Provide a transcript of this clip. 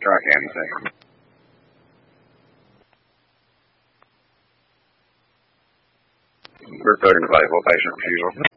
Tri-County thing. We're clear to play. Patient refusal.